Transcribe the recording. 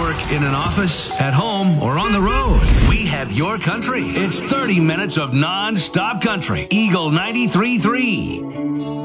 work in an office, at home, or on the road, we have your country. It's 30 minutes of non-stop country. Eagle 93.3.